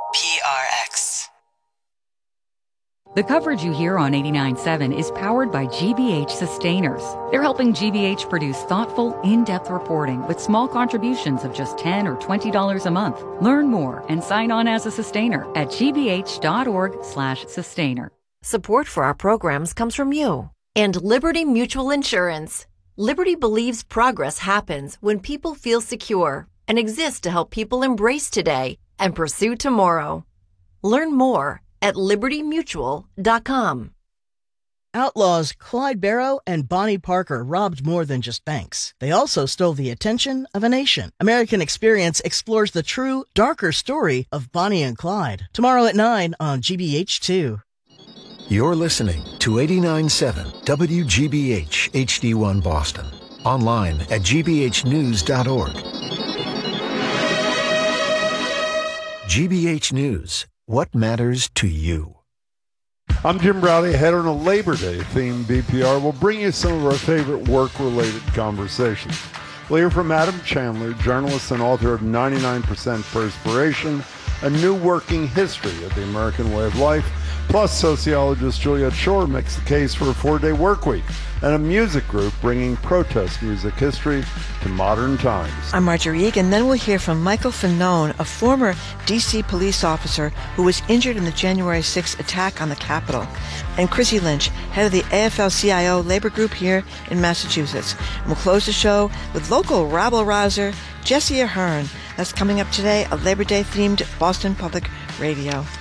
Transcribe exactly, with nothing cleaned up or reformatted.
P R X. The coverage you hear on eighty-nine point seven is powered by G B H Sustainers. They're helping G B H produce thoughtful, in-depth reporting with small contributions of just ten dollars or twenty dollars a month. Learn more and sign on as a sustainer at gbh.org slash sustainer. Support for our programs comes from you and Liberty Mutual Insurance. Liberty believes progress happens when people feel secure and exists to help people embrace today and pursue tomorrow. Learn more at liberty mutual dot com. Outlaws Clyde Barrow and Bonnie Parker robbed more than just banks. They also stole the attention of a nation. American Experience explores the true, darker story of Bonnie and Clyde. Tomorrow at nine on G B H two. You're listening to eighty-nine point seven W G B H H D one Boston. Online at g b h news dot org. G B H News. What matters to you? I'm Jim Browdy. Ahead on a Labor Day themed B P R, we'll bring you some of our favorite work-related conversations. We'll hear from Adam Chandler, journalist and author of ninety-nine percent Perspiration, A New Working History of the American Way of Life. Plus, sociologist Juliet Schor makes the case for a four-day work week and a music group bringing protest music history to modern times. I'm Marjorie Egan. Then we'll hear from Michael Fanone, a former D C police officer who was injured in the January sixth attack on the Capitol, and Chrissy Lynch, head of the A F L C I O labor group here in Massachusetts. And we'll close the show with local rabble-rouser Jesse Ahern. That's coming up today, a Labor Day-themed Boston Public Radio.